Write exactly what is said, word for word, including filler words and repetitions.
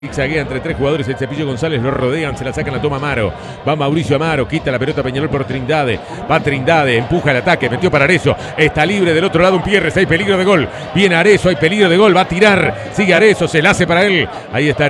Zigzaguea entre tres jugadores, el Cepillo González lo rodean, se la sacan, la toma Amaro. Va Mauricio Amaro, quita la pelota Peñarol por Trindade. Va Trindade, empuja el ataque, metió para Arezzo. Está libre del otro lado un Pierres, hay peligro de gol. Viene Arezzo, hay peligro de gol, va a tirar. Sigue Arezzo, se la hace para él. Ahí está